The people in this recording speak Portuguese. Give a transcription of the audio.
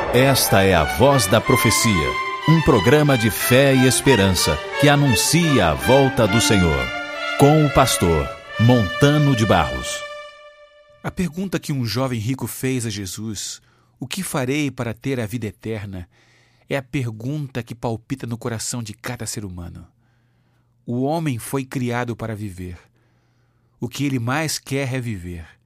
Esta é a Voz da Profecia, um programa de fé e esperança que anuncia a volta do Senhor, com o pastor Montano de Barros. A pergunta que um jovem rico fez a Jesus, o que farei para ter a vida eterna, é a pergunta que palpita no coração de cada ser humano. O homem foi criado para viver. O que ele mais quer é viver.